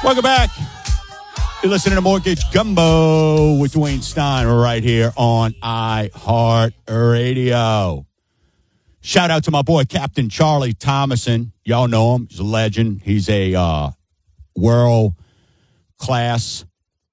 Welcome back. You're listening to Mortgage Gumbo with Dwayne Stein right here on iHeartRadio. Shout out to my boy, Captain Charlie Thomason. Y'all know him. He's a legend. He's a world-class,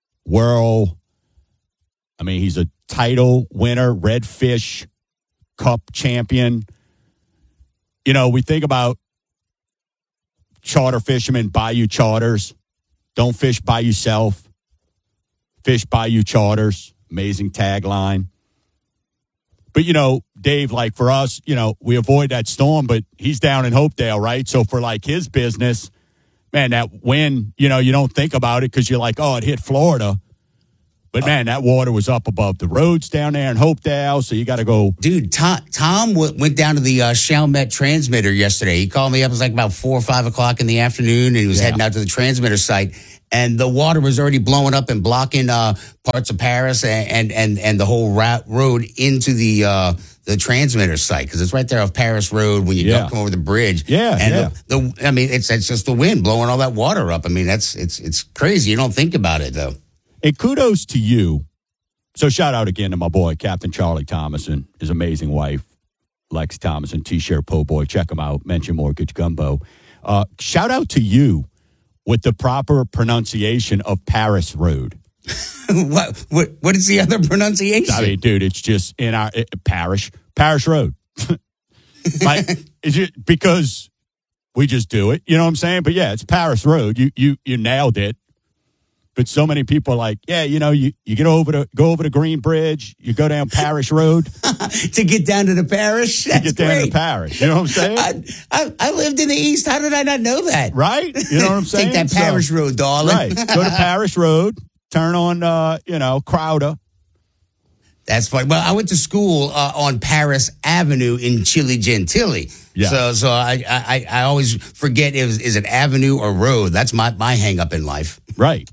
he's a title winner, Redfish Cup champion. You know, we think about charter fishermen, Bayou Charters. Don't fish by yourself. Fish Bayou Charters. Amazing tagline. But, you know, Dave, like for us, you know, we avoid that storm, but he's down in Hopedale, right? So for like his business, man, that wind, you know, you don't think about it because you're like, oh, it hit Florida. But, man, that water was up above the roads down there in Hopedale, so you got to go. Dude, Tom went down to the Chalmette transmitter yesterday. He called me up. It was like about 4 or 5 o'clock in the afternoon, and he was heading out to the transmitter site. And the water was already blowing up and blocking parts of Paris and the whole road into the transmitter site, because it's right there off Paris Road when you don't come over the bridge. It's just the wind blowing all that water up. I mean, it's crazy. You don't think about it though. And kudos to you. So shout out again to my boy, Captain Charlie Thomason, his amazing wife, Lex Thomason, T-shirt po' boy. Check him out. Mention Mortgage Gumbo. Shout out to you with the proper pronunciation of Paris Road. What is the other pronunciation? I mean, dude, it's just in our Paris Road. Like, is it because we just do it? You know what I'm saying? But yeah, it's Paris Road. You nailed it. But so many people are like, yeah, you know, you go over the Green Bridge, you go down Parish Road to get down to the parish. That's to get down to the parish. You know what I'm saying? I lived in the East. How did I not know that? Right? You know what I'm saying? Take that Parish Road, darling. Right. Go to Parish Road. Turn on, Crowder. That's funny. Well, I went to school on Paris Avenue in Chile Gentili. Yeah. So I always forget is it Avenue or Road. That's my hang up in life. Right.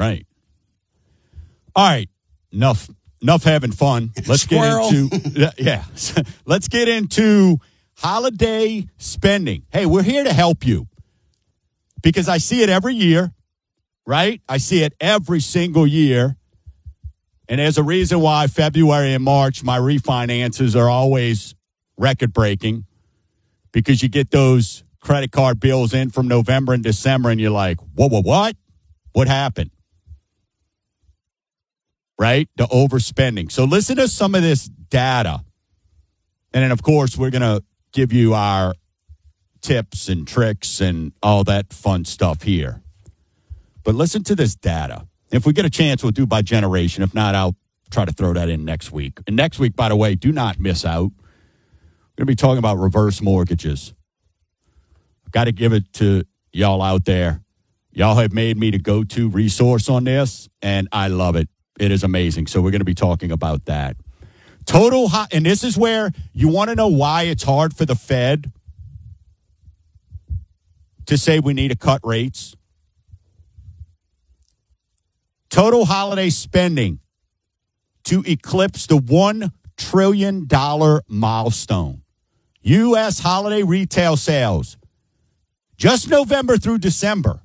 All right. Enough having fun. Let's Squirrel. get into Let's get into holiday spending. Hey, we're here to help you because I see it every year, right? I see it every single year. And there's a reason why February and March, my refinances are always record-breaking, because you get those credit card bills in from November and December, and you're like, what? What happened? Right? The overspending. So listen to some of this data. And then, of course, we're going to give you our tips and tricks and all that fun stuff here. But listen to this data. If we get a chance, we'll do by generation. If not, I'll try to throw that in next week. And next week, by the way, do not miss out. We're going to be talking about reverse mortgages. I've got to give it to y'all out there. Y'all have made me the go-to resource on this, and I love it. It is amazing. So we're going to be talking about that. And this is where you want to know why it's hard for the Fed to say we need to cut rates. Total holiday spending to eclipse the $1 trillion milestone. U.S. holiday retail sales, just November through December.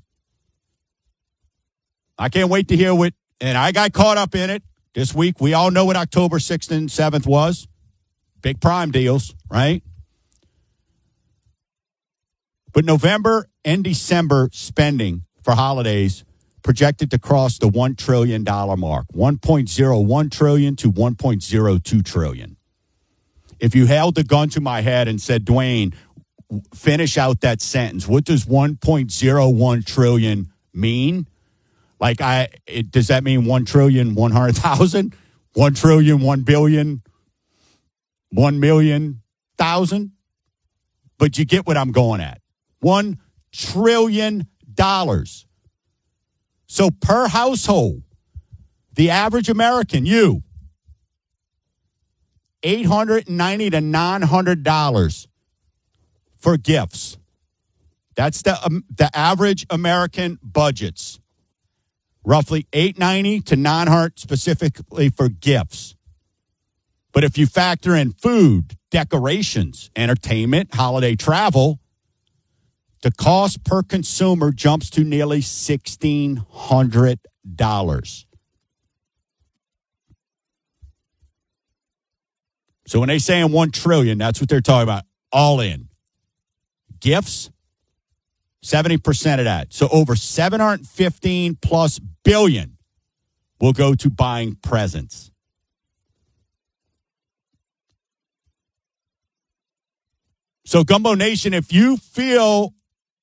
I can't wait to hear and I got caught up in it this week. We all know what October 6th and 7th was. Big prime deals, right? But November and December spending for holidays projected to cross the $1 trillion mark, $1.01 trillion to $1.02 trillion. If you held the gun to my head and said, Dwayne, finish out that sentence, what does $1.01 trillion mean? Like, does that mean 1,100,000? 1 trillion, 1 billion, 1 million thousand? But you get what I'm going at. $1 trillion. So per household, the average American, you, $890 to $900 for gifts. That's the average American budgets. Roughly $890 to $900 specifically for gifts. But if you factor in food, decorations, entertainment, holiday travel, the cost per consumer jumps to nearly $1,600. So when they saying $1 trillion, that's what they're talking about, all in. Gifts, 70% of that. So over $715 plus billion will go to buying presents. So Gumbo Nation, if you feel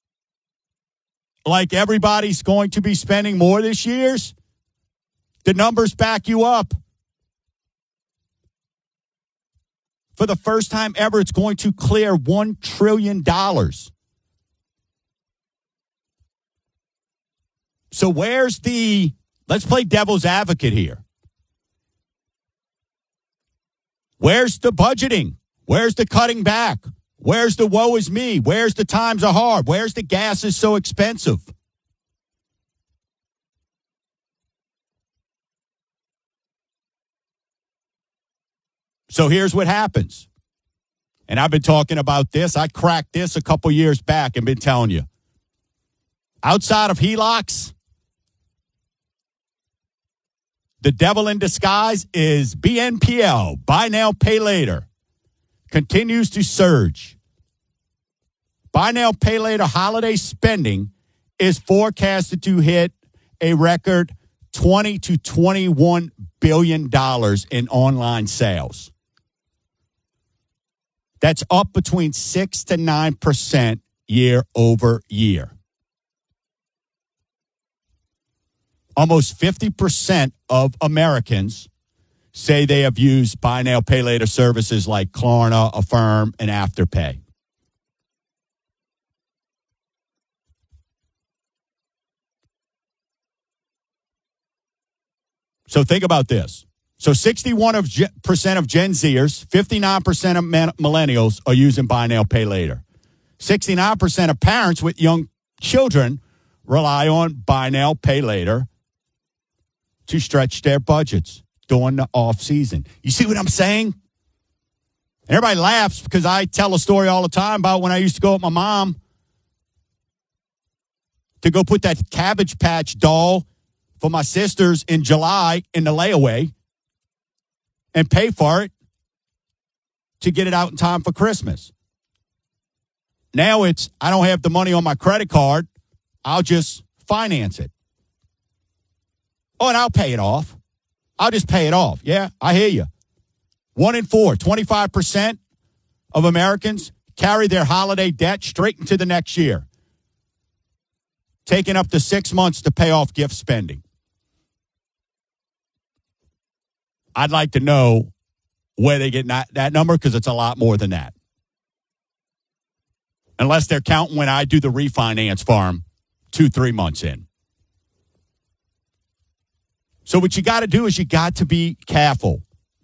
like everybody's going to be spending more this year, the numbers back you up. For the first time ever, it's going to clear $1 trillion. So let's play devil's advocate here. Where's the budgeting? Where's the cutting back? Where's the woe is me? Where's the times are hard? Where's the gas is so expensive? So here's what happens. And I've been talking about this. I cracked this a couple years back and been telling you. Outside of HELOCs, the devil in disguise is BNPL, buy now, pay later, continues to surge. Buy now, pay later holiday spending is forecasted to hit a record $20 to $21 billion in online sales. That's up between 6 to 9% year over year. Almost 50% of Americans say they have used buy now, pay later services like Klarna, Affirm, and Afterpay. So think about this. So 61% of Gen Zers, 59% of millennials are using buy now, pay later. 69% of parents with young children rely on buy now, pay later to stretch their budgets during the off season. You see what I'm saying? And everybody laughs because I tell a story all the time about when I used to go with my mom to go put that Cabbage Patch doll for my sisters in July in the layaway and pay for it to get it out in time for Christmas. Now it's, I don't have the money on my credit card. I'll just finance it. Oh, and I'll pay it off. I'll just pay it off. Yeah, I hear you. 1 in 4, 25% of Americans carry their holiday debt straight into the next year, taking up to 6 months to pay off gift spending. I'd like to know where they get that number because it's a lot more than that. Unless they're counting when I do the refinance for them 2-3 months in. So what you got to do is you got to be careful.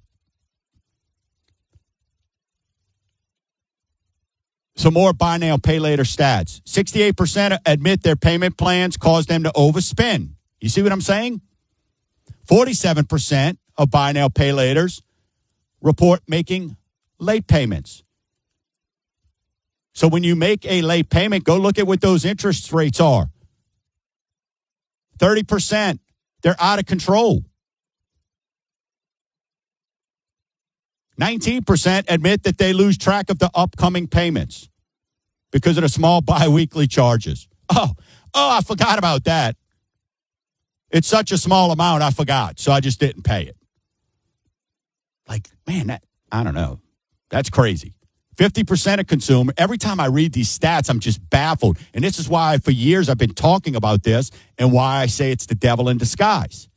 Some more buy now, pay later stats. 68% admit their payment plans cause them to overspend. You see what I'm saying? 47% of buy now, pay laters report making late payments. So when you make a late payment, go look at what those interest rates are. 30%, they're out of control. 19% admit that they lose track of the upcoming payments because of the small biweekly charges. Oh, I forgot about that. It's such a small amount, I forgot, so I just didn't pay it. Like, man, I don't know. That's crazy. 50% of consumer. Every time I read these stats, I'm just baffled. And this is why for years I've been talking about this and why I say it's the devil in disguise.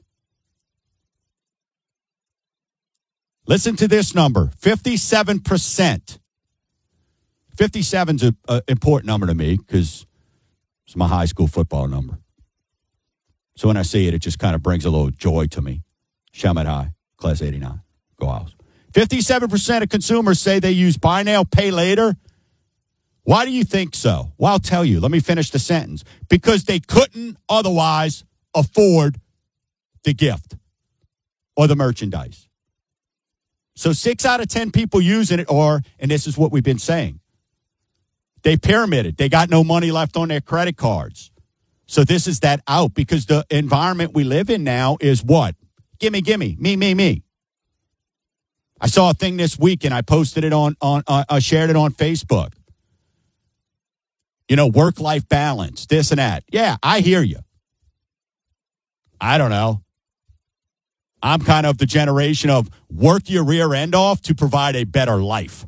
Listen to this number, 57%. 57's an important number to me because it's my high school football number. So when I see it, it just kind of brings a little joy to me. Chalmette High, class 89. Go Owls. 57% of consumers say they use buy now, pay later. Why do you think so? Well, I'll tell you. Let me finish the sentence. Because they couldn't otherwise afford the gift or the merchandise. So 6 out of 10 people using it and this is what we've been saying, They pyramided. They got no money left on their credit cards. So this is that out because the environment we live in now is what? Gimme, me. I saw a thing this week and I posted it I shared it on Facebook. Work-life balance, this and that. Yeah, I hear you. I don't know. I'm kind of the generation of work your rear end off to provide a better life.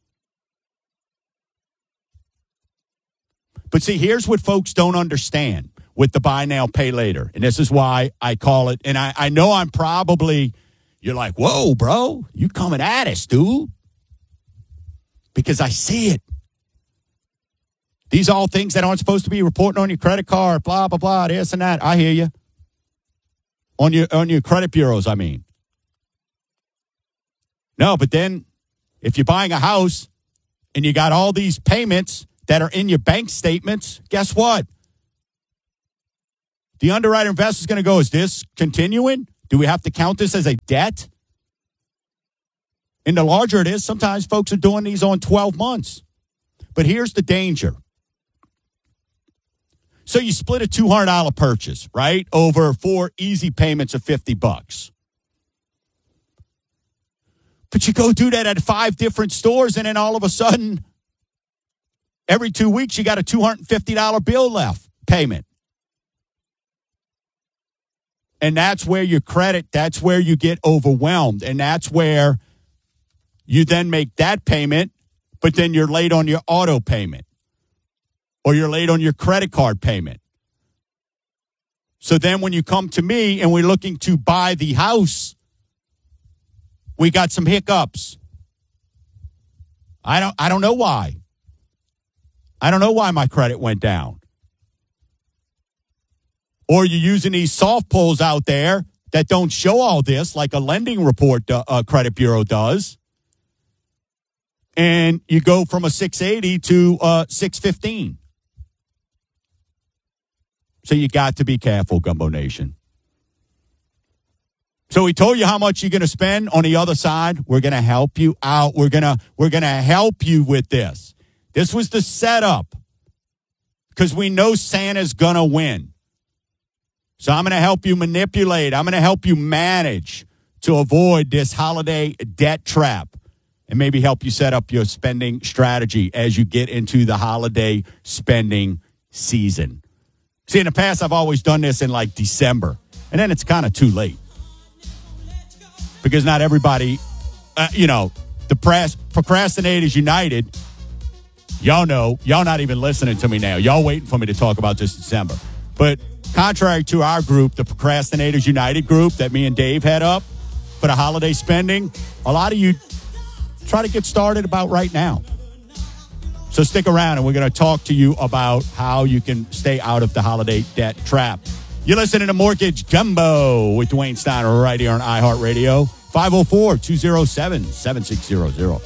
But see, here's what folks don't understand with the buy now, pay later. And this is why I call it. And I know you're like, whoa, bro, you coming at us, dude. Because I see it. These are all things that aren't supposed to be reporting on your credit card, blah, blah, blah, this and that. I hear you. On your credit bureaus, I mean. No, but then if you're buying a house and you got all these payments that are in your bank statements, guess what? The underwriter investor is going to go, is this continuing? Do we have to count this as a debt? And the larger it is, sometimes folks are doing these on 12 months. But here's the danger. So you split a $200 purchase, right, over 4 easy payments of $50. But you go do that at 5 different stores, and then all of a sudden, every 2 weeks, you got a $250 bill left payment. And that's where that's where you get overwhelmed. And that's where you then make that payment, but then you're late on your auto payment. Or you're late on your credit card payment. So then when you come to me and we're looking to buy the house, we got some hiccups. I don't know why. I don't know why my credit went down. Or you're using these soft pulls out there that don't show all this, like a lending report credit bureau does. And you go from a 680 to 615. So you got to be careful, Gumbo Nation. So we told you how much you're going to spend on the other side. We're going to help you out. We're going to help you with this. This was the setup because we know Santa's going to win. So I'm going to help you manipulate. I'm going to help you manage to avoid this holiday debt trap and maybe help you set up your spending strategy as you get into the holiday spending season. See, in the past, I've always done this in like December, and then it's kind of too late because not everybody, the Procrastinators United, y'all know, y'all not even listening to me now. Y'all waiting for me to talk about this December. But contrary to our group, the Procrastinators United group that me and Dave head up for the holiday spending, a lot of you try to get started about right now. So stick around, and we're going to talk to you about how you can stay out of the holiday debt trap. You're listening to Mortgage Gumbo with Dwayne Steiner right here on iHeartRadio, 504-207-7600.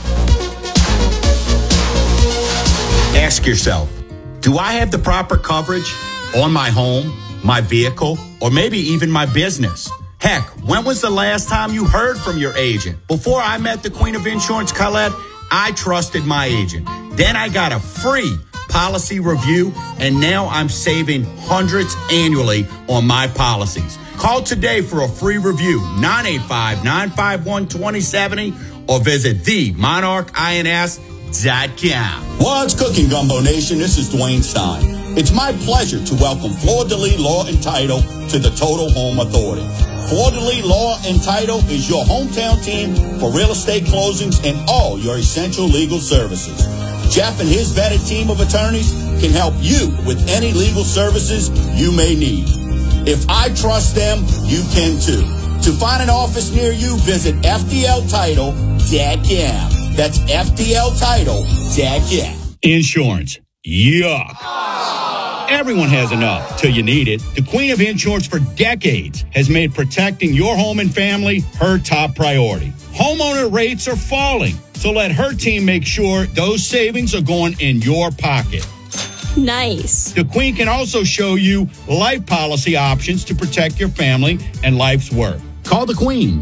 Ask yourself, do I have the proper coverage on my home, my vehicle, or maybe even my business? Heck, when was the last time you heard from your agent? Before I met the Queen of Insurance, Colette, I trusted my agent. Then I got a free policy review, and now I'm saving hundreds annually on my policies. Call today for a free review, 985-951-2070, or visit themonarchins.com. What's cooking, Gumbo Nation? This is Dwayne Stein. It's my pleasure to welcome Fleur de Lis Law and Title to the Total Home Authority. Fleur de Lis Law and Title is your hometown team for real estate closings and all your essential legal services. Jeff and his vetted team of attorneys can help you with any legal services you may need. If I trust them, you can too. To find an office near you, visit FDLtitle.com. That's FDLtitle.com. Insurance. Yuck. Everyone has enough till you need it. The Queen of Insurance for decades has made protecting your home and family her top priority. Homeowner rates are falling, so let her team make sure those savings are going in your pocket. Nice. The Queen can also show you life policy options to protect your family and life's work. Call the Queen,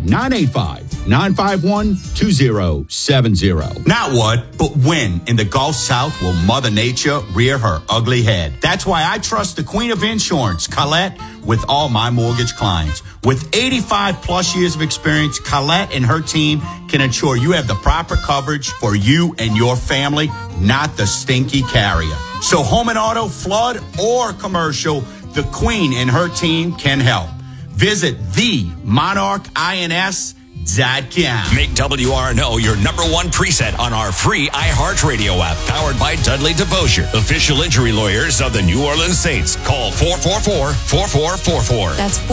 985-951-2070. Not what, but when in the Gulf South will Mother Nature rear her ugly head. That's why I trust the Queen of Insurance, Colette, with all my mortgage clients. With 85 plus years of experience, Colette and her team can ensure you have the proper coverage for you and your family, not the stinky carrier. So home and auto, flood, or commercial, the Queen and her team can help. Visit themonarchins.com. Make WRNO your number one preset on our free iHeartRadio app, powered by Dudley DeBosier, official injury lawyers of the New Orleans Saints. Call 444-4444. That's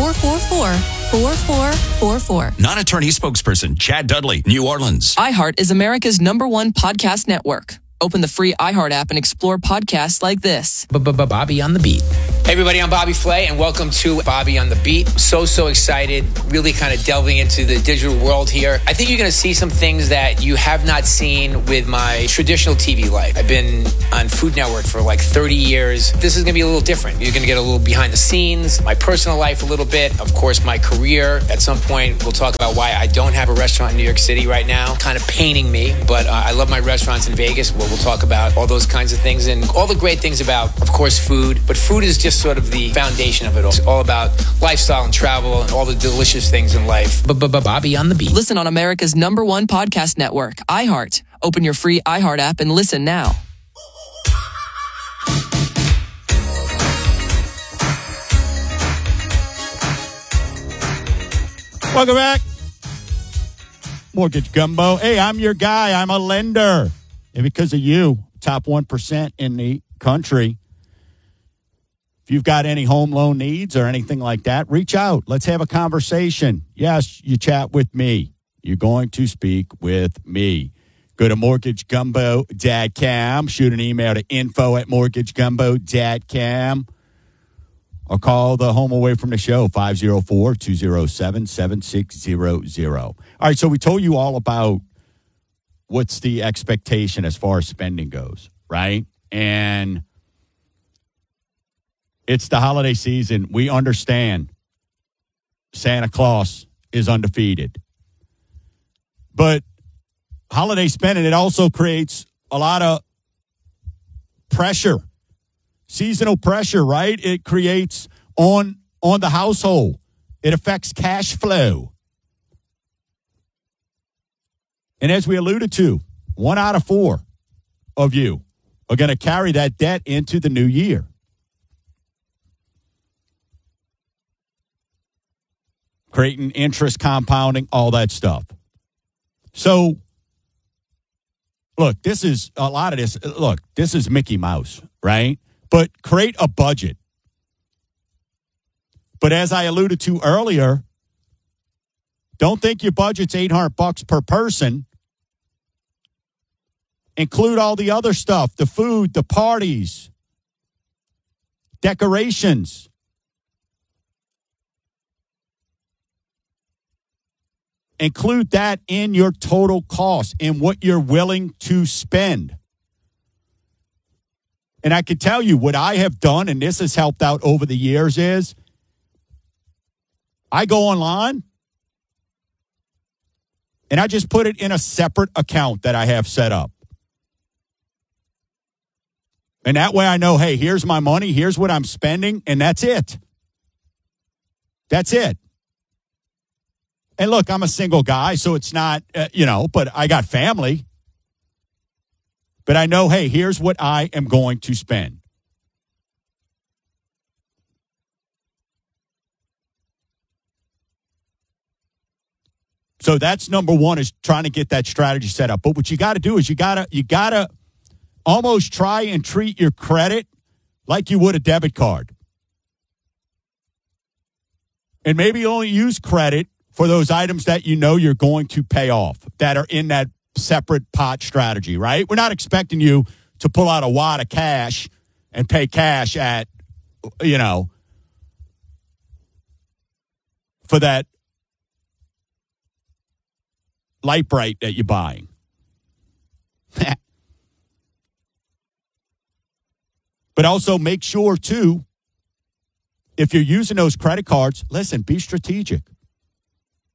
444-4444. Non-attorney spokesperson, Chad Dudley, New Orleans. iHeart is America's number one podcast network. Open the free iHeart app and explore podcasts like this. Bobby on the Beat. Hey everybody, I'm Bobby Flay, and welcome to Bobby on the Beat. So excited, really kind of delving into the digital world here. I think you're going to see some things that you have not seen with my traditional TV life. I've been on Food Network for like 30 years. This is going to be a little different. You're going to get a little behind the scenes, my personal life a little bit, of course, my career. At some point, we'll talk about why I don't have a restaurant in New York City right now. Kind of paining me, but I love my restaurants in Vegas. We'll talk about all those kinds of things and all the great things about, of course, food. But food is just sort of the foundation of it all. It's all about lifestyle and travel and all the delicious things in life. Bobby on the Beat. Listen on America's number one podcast network, iHeart. Open your free iHeart app and listen now. Welcome back. Mortgage Gumbo. Hey, I'm your guy. I'm a lender. And because of you, top 1% in the country. If you've got any home loan needs or anything like that, reach out. Let's have a conversation. Yes, you chat with me. You're going to speak with me. Go to mortgagegumbo.com. Shoot an email to info@mortgagegumbo.com. Or call the home away from the show, 504-207-7600. All right, so we told you all about what's the expectation as far as spending goes, right? And it's the holiday season. We understand Santa Claus is undefeated. But holiday spending, it also creates a lot of pressure, seasonal pressure, right? It creates on the household. It affects cash flow. And as we alluded to, 1 out of 4 of you are going to carry that debt into the new year. Creating interest compounding, all that stuff. So, look, this is a lot of this. Look, this is Mickey Mouse, right? But create a budget. But as I alluded to earlier, don't think your budget's $800 per person. Include all the other stuff, the food, the parties, decorations. Include that in your total cost and what you're willing to spend. And I can tell you what I have done, and this has helped out over the years, is I go online and I just put it in a separate account that I have set up. And that way I know, hey, here's my money, here's what I'm spending, and that's it. That's it. And look, I'm a single guy, so it's not, but I got family. But I know, hey, here's what I am going to spend. So that's number one, is trying to get that strategy set up. But what you got to do is you got to almost try and treat your credit like you would a debit card. And maybe only use credit for those items that you know you're going to pay off, that are in that separate pot strategy, right? We're not expecting you to pull out a wad of cash and pay cash at, for that light bright that you're buying. But also make sure, too, if you're using those credit cards, listen, be strategic.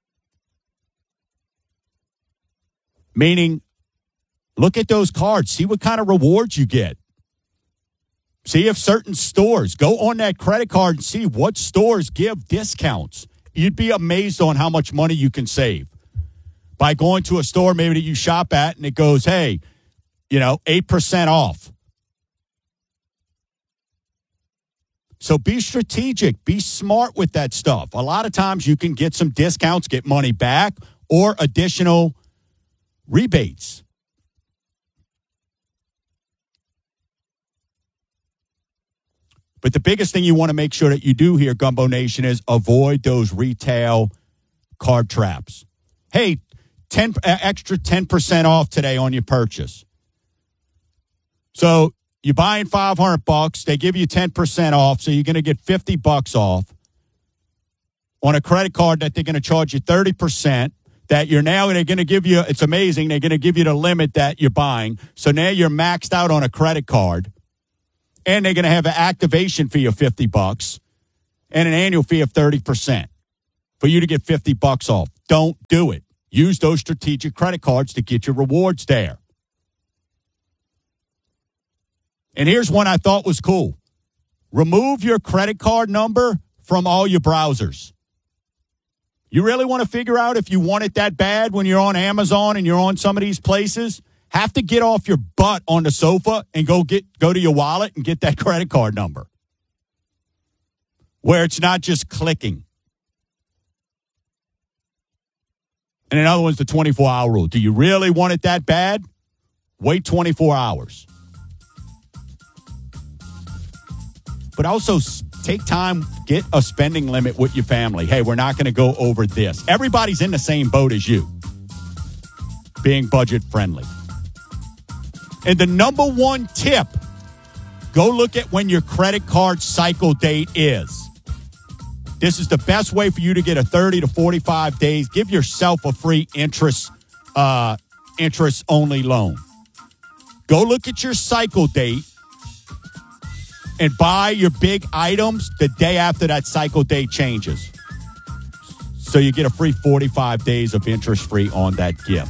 Meaning, look at those cards. See what kind of rewards you get. See if certain stores, go on that credit card and see what stores give discounts. You'd be amazed on how much money you can save by going to a store maybe that you shop at and it goes, hey, 8% off. So be strategic, be smart with that stuff. A lot of times you can get some discounts, get money back, or additional rebates. But the biggest thing you want to make sure that you do here, Gumbo Nation, is avoid those retail card traps. Hey, extra 10% off today on your purchase. So you're buying $500, they give you 10% off, so you're going to get $50 off on a credit card that they're going to charge you 30%. That they're going to give you, it's amazing, they're going to give you the limit that you're buying. So now you're maxed out on a credit card. And they're going to have an activation fee of $50 and an annual fee of 30% for you to get $50 off. Don't do it. Use those strategic credit cards to get your rewards there. And here's one I thought was cool. Remove your credit card number from all your browsers. You really want to figure out if you want it that bad when you're on Amazon and you're on some of these places? Have to get off your butt on the sofa and go to your wallet and get that credit card number. Where it's not just clicking. And another one's the 24-hour rule. Do you really want it that bad? Wait 24 hours. But also take time, get a spending limit with your family. Hey, we're not going to go over this. Everybody's in the same boat as you. Being budget friendly. And the number one tip, go look at when your credit card cycle date is. This is the best way for you to get a 30 to 45 days. Give yourself a free interest-only loan. Go look at your cycle date and buy your big items the day after that cycle date changes. So you get a free 45 days of interest-free on that gift.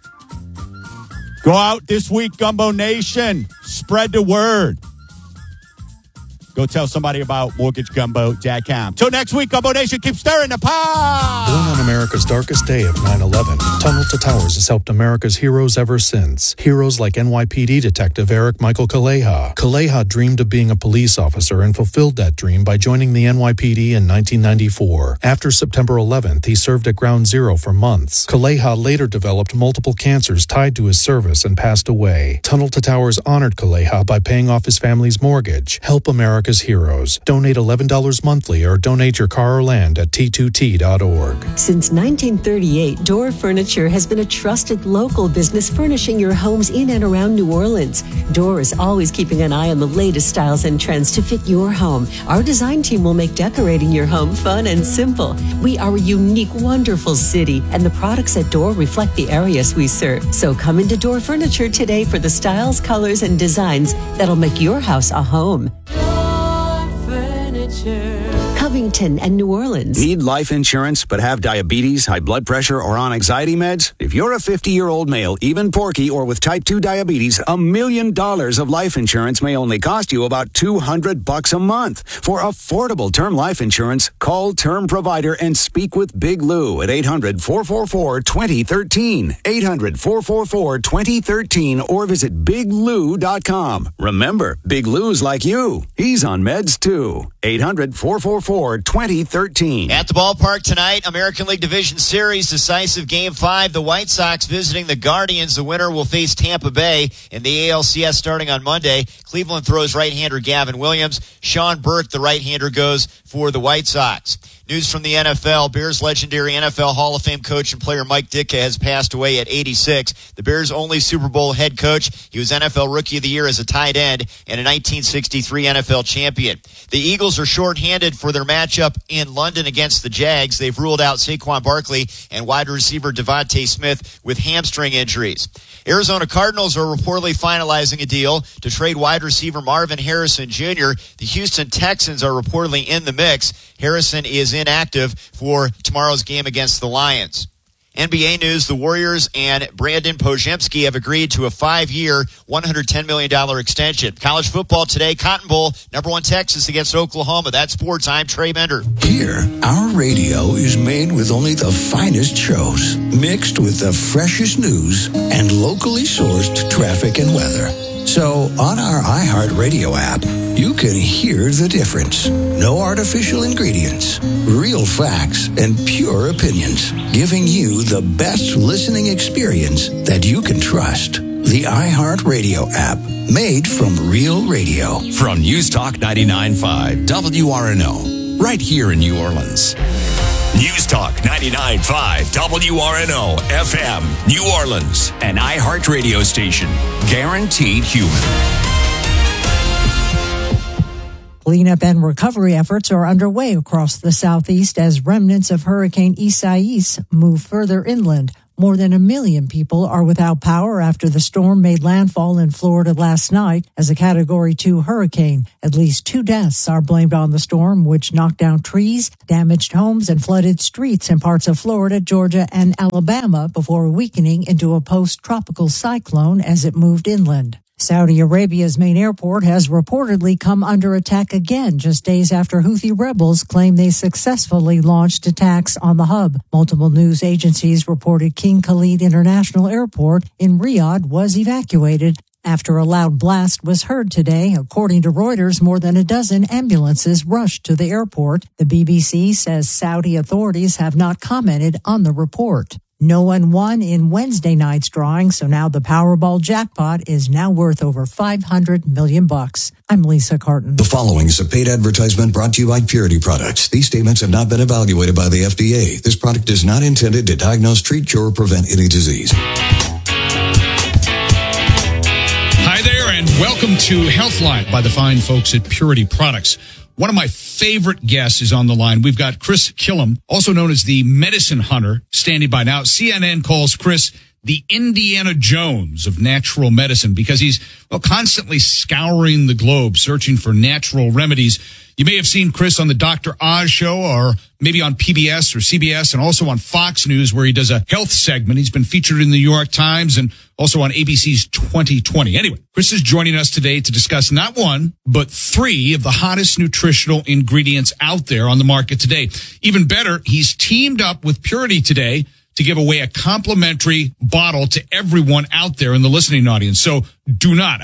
Go out this week, Gumbo Nation. Spread the word. Go tell somebody about MortgageGumbo.com. Till next week, Gumbo Nation, keep stirring the pot. Born on America's darkest day of 9/11, Tunnel to Towers has helped America's heroes ever since. Heroes like NYPD Detective Eric Michael Kaleha. Kaleha dreamed of being a police officer and fulfilled that dream by joining the NYPD in 1994. After September 11th, he served at Ground Zero for months. Kaleha later developed multiple cancers tied to his service and passed away. Tunnel to Towers honored Kaleha by paying off his family's mortgage. Help America's heroes. Donate $11 monthly or donate your car or land at T2T.org. Since 1938, Door Furniture has been a trusted local business furnishing your homes in and around New Orleans. Door is always keeping an eye on the latest styles and trends to fit your home. Our design team will make decorating your home fun and simple. We are a unique, wonderful city, and the products at Door reflect the areas we serve. So come into Door Furniture today for the styles, colors, and designs that'll make your house a home. Covington and New Orleans. Need life insurance but have diabetes, high blood pressure, or on anxiety meds? If you're a 50-year-old male, even porky, or with type 2 diabetes, $1 million of life insurance may only cost you about $200 a month. For affordable term life insurance, call Term Provider and speak with Big Lou at 800-444-2013. 800-444-2013 or visit biglou.com. Remember, Big Lou's like you. He's on meds too. 800-444-2013. At the ballpark tonight, American League Division Series, decisive Game 5. The White Sox visiting the Guardians. The winner will face Tampa Bay in the ALCS starting on Monday. Cleveland throws right-hander Gavin Williams. Sean Burke, the right-hander, goes for the White Sox. News from the NFL. Bears legendary NFL Hall of Fame coach and player Mike Ditka has passed away at 86. The Bears' only Super Bowl head coach. He was NFL Rookie of the Year as a tight end and a 1963 NFL champion. The Eagles are shorthanded for their matchup in London against the Jags. They've ruled out Saquon Barkley and wide receiver Devontae Smith with hamstring injuries. Arizona Cardinals are reportedly finalizing a deal to trade wide receiver Marvin Harrison Jr. The Houston Texans are reportedly in the mix. Harrison is inactive for tomorrow's game against the Lions. NBA news, the Warriors and Brandon Podziemski have agreed to a 5-year, $110 million extension. College football today, Cotton Bowl, number 1 Texas against Oklahoma. That's sports. I'm Trey Bender. Here, our radio is made with only the finest shows, mixed with the freshest news and locally sourced traffic and weather. So on our iHeartRadio app, you can hear the difference. No artificial ingredients, real facts, and pure opinions, giving you the best listening experience that you can trust. The iHeartRadio app, made from real radio. From News Talk 99.5 WRNO, right here in New Orleans. News Talk 99.5 WRNO FM, New Orleans, an iHeart radio station. Guaranteed human. Cleanup and recovery efforts are underway across the southeast as remnants of Hurricane Isaias move further inland. More than 1 million people are without power after the storm made landfall in Florida last night as a Category 2 hurricane. At least 2 deaths are blamed on the storm, which knocked down trees, damaged homes, and flooded streets in parts of Florida, Georgia, and Alabama before weakening into a post-tropical cyclone as it moved inland. Saudi Arabia's main airport has reportedly come under attack again just days after Houthi rebels claim they successfully launched attacks on the hub. Multiple news agencies reported King Khalid International Airport in Riyadh was evacuated after a loud blast was heard today. According to Reuters, more than a dozen ambulances rushed to the airport. The BBC says Saudi authorities have not commented on the report. No one won in Wednesday night's drawing, so now the Powerball jackpot is now worth over $500 million. I'm Lisa Carton. The following is a paid advertisement brought to you by Purity Products. These statements have not been evaluated by the FDA. This product is not intended to diagnose, treat, cure, or prevent any disease. Hi there, and welcome to Healthline by the fine folks at Purity Products. One of my favorite guests is on the line. We've got Chris Killam, also known as the Medicine Hunter, standing by now. CNN calls Chris the Indiana Jones of natural medicine because he's, constantly scouring the globe, searching for natural remedies. You may have seen Chris on the Dr. Oz show or maybe on PBS or CBS and also on Fox News where he does a health segment. He's been featured in the New York Times and also on ABC's 2020. Anyway, Chris is joining us today to discuss not one, but 3 of the hottest nutritional ingredients out there on the market today. Even better, he's teamed up with Purity today to give away a complimentary bottle to everyone out there in the listening audience. So do not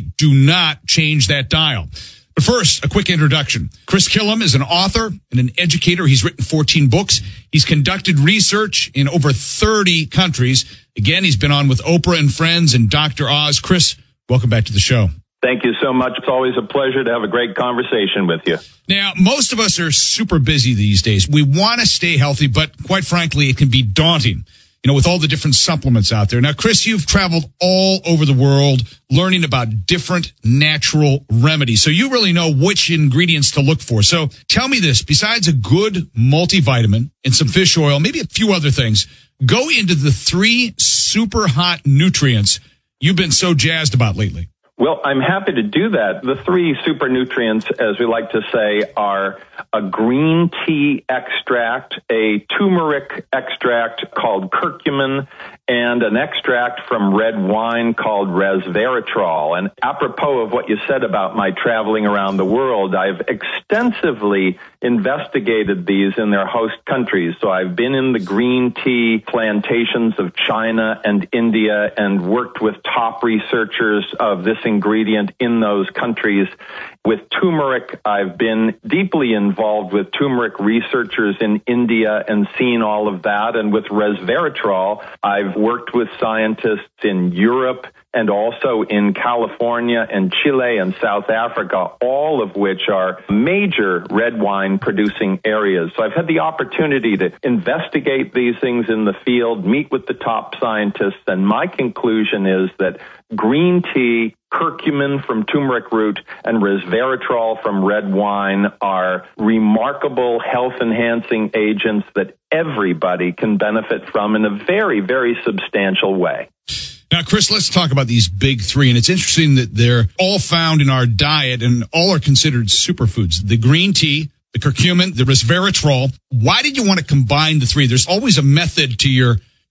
change that dial. But first, a quick introduction. Chris Killam is an author and an educator. He's written 14 books. He's conducted research in over 30 countries. Again, he's been on with Oprah and Friends and Dr. Oz. Chris, welcome back to the show. Thank you so much. It's always a pleasure to have a great conversation with you. Now, most of us are super busy these days. We want to stay healthy, but quite frankly, it can be daunting, with all the different supplements out there. Now, Chris, you've traveled all over the world learning about different natural remedies. So you really know which ingredients to look for. So tell me this, besides a good multivitamin and some fish oil, maybe a few other things, go into the 3 super hot nutrients you've been so jazzed about lately. Well, I'm happy to do that. The 3 super nutrients, as we like to say, are a green tea extract, a turmeric extract called curcumin, and an extract from red wine called resveratrol. And apropos of what you said about my traveling around the world, I've extensively investigated these in their host countries. So I've been in the green tea plantations of China and India and worked with top researchers of this ingredient in those countries. With turmeric, I've been deeply involved with turmeric researchers in India and seen all of that. And with resveratrol, I've worked with scientists in Europe and also in California and Chile and South Africa, all of which are major red wine producing areas. So I've had the opportunity to investigate these things in the field, meet with the top scientists, and my conclusion is that green tea, curcumin from turmeric root, and resveratrol from red wine are remarkable health-enhancing agents that everybody can benefit from in a very, very substantial way. Now, Chris, let's talk about these big 3. And it's interesting that they're all found in our diet and all are considered superfoods. The green tea, the curcumin, the resveratrol. Why did you want to combine the 3? There's always a method to your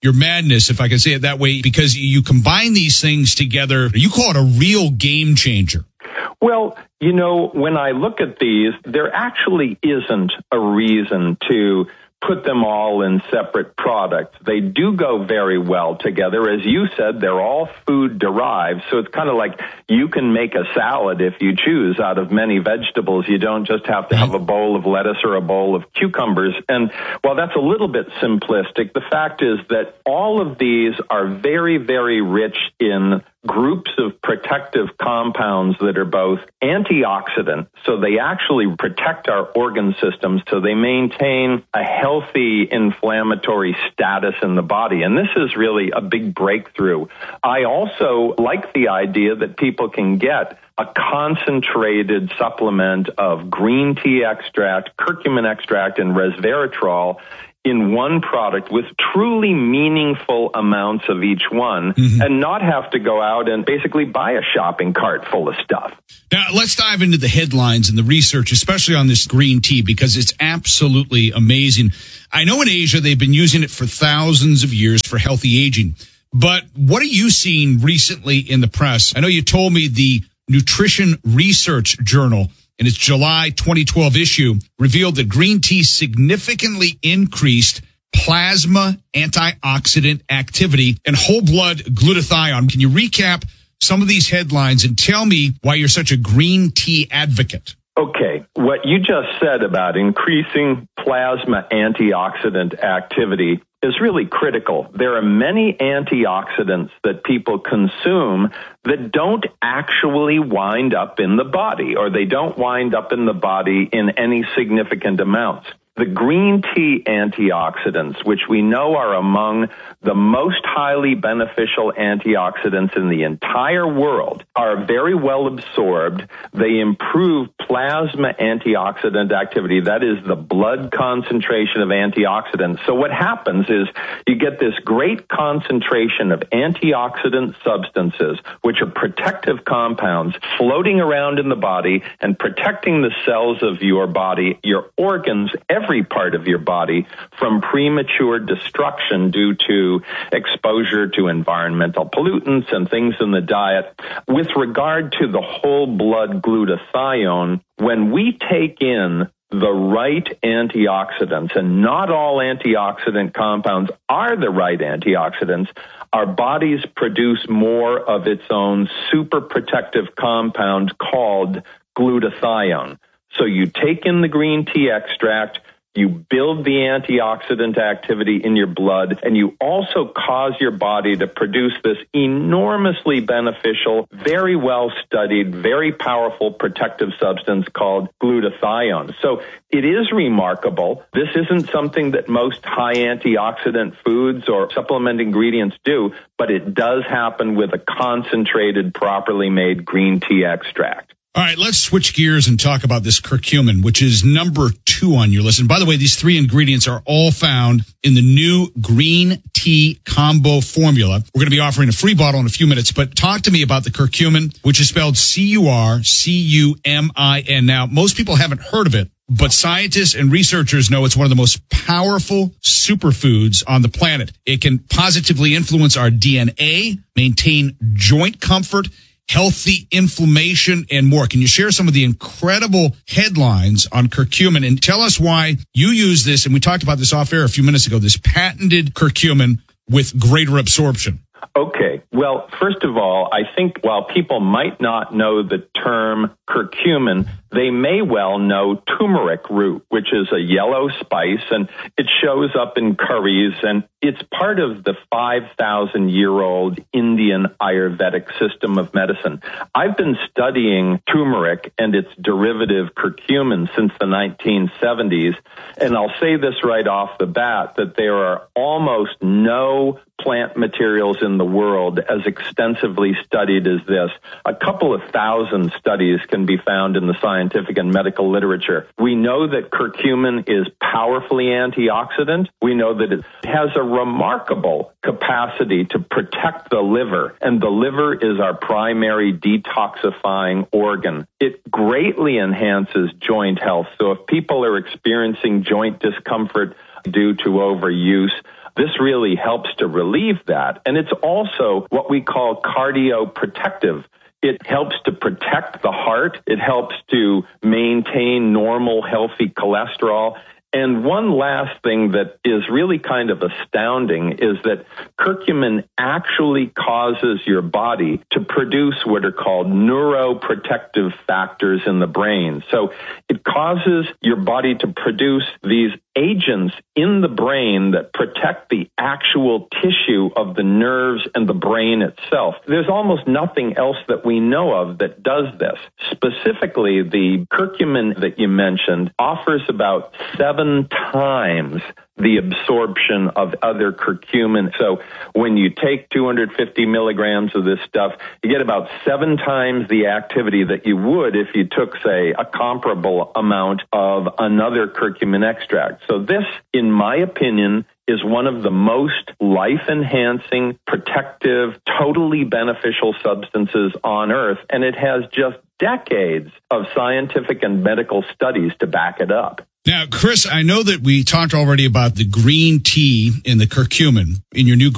your madness, if I can say it that way, because you combine these things together. You call it a real game changer. Well, when I look at these, there actually isn't a reason to put them all in separate products. They do go very well together. As you said, they're all food derived. So it's kind of like you can make a salad if you choose out of many vegetables. You don't just have to have a bowl of lettuce or a bowl of cucumbers. And while that's a little bit simplistic, the fact is that all of these are very, very rich in groups of protective compounds that are both antioxidant, so they actually protect our organ systems, so they maintain a healthy inflammatory status in the body. And this is really a big breakthrough. I also like the idea that people can get a concentrated supplement of green tea extract, curcumin extract, and resveratrol in one product with truly meaningful amounts of each one, and not have to go out and basically buy a shopping cart full of stuff. Now, let's dive into the headlines and the research, especially on this green tea, because it's absolutely amazing. I know in Asia they've been using it for thousands of years for healthy aging. But what are you seeing recently in the press? I know you told me the Nutrition Research Journal in its July 2012 issue revealed that green tea significantly increased plasma antioxidant activity and whole blood glutathione. Can you recap some of these headlines and tell me why you're such a green tea advocate? Okay, what you just said about increasing plasma antioxidant activity is really critical. There are many antioxidants that people consume that don't actually wind up in the body, or they don't wind up in the body in any significant amounts. The green tea antioxidants, which we know are among the most highly beneficial antioxidants in the entire world, are very well absorbed. They improve plasma antioxidant activity. That is the blood concentration of antioxidants. So what happens is you get this great concentration of antioxidant substances, which are protective compounds, floating around in the body and protecting the cells of your body, your organs, every part of your body from premature destruction due to exposure to environmental pollutants and things in the diet. With regard to the whole blood glutathione, when we take in the right antioxidants, and not all antioxidant compounds are the right antioxidants, our bodies produce more of its own super protective compound called glutathione. So you take in the green tea extract, you build the antioxidant activity in your blood, and you also cause your body to produce this enormously beneficial, very well-studied, very powerful protective substance called glutathione. So it is remarkable. This isn't something that most high antioxidant foods or supplement ingredients do, but it does happen with a concentrated, properly made green tea extract. All right, let's switch gears and talk about this curcumin, which is number 2 on your list. And by the way, these 3 ingredients are all found in the new green tea combo formula. We're going to be offering a free bottle in a few minutes, but talk to me about the curcumin, which is spelled C-U-R-C-U-M-I-N. Now, most people haven't heard of it, but scientists and researchers know it's one of the most powerful superfoods on the planet. It can positively influence our DNA, maintain joint comfort, healthy inflammation, and more. Can you share some of the incredible headlines on curcumin and tell us why you use this, and we talked about this off air a few minutes ago, this patented curcumin with greater absorption? Okay. Well, first of all, I think while people might not know the term curcumin, they may well know turmeric root, which is a yellow spice, and it shows up in curries, and it's part of the 5,000-year-old Indian Ayurvedic system of medicine. I've been studying turmeric and its derivative curcumin since the 1970s, and I'll say this right off the bat, that there are almost no plant materials in the world as extensively studied as this. A couple of thousand studies can be found in the scientific and medical literature. We know that curcumin is powerfully antioxidant. We know that it has a remarkable capacity to protect the liver, and the liver is our primary detoxifying organ. It greatly enhances joint health. So if people are experiencing joint discomfort due to overuse, This really helps to relieve that. And it's also what we call cardioprotective. It helps to protect the heart. It helps to maintain normal, healthy cholesterol. And one last thing that is really kind of astounding is that curcumin actually causes your body to produce what are called neuroprotective factors in the brain. So it causes your body to produce these agents in the brain that protect the actual tissue of the nerves and the brain itself. There's almost nothing else that we know of that does this. Specifically, the curcumin that you mentioned offers about 7 times the absorption of other curcumin. So when you take 250 milligrams of this stuff, you get about 7 times the activity that you would if you took, say, a comparable amount of another curcumin extract. So this, in my opinion, is one of the most life-enhancing, protective, totally beneficial substances on Earth, and it has just decades of scientific and medical studies to back it up. Now, Chris, I know that we talked already about the green tea and the curcumin in your new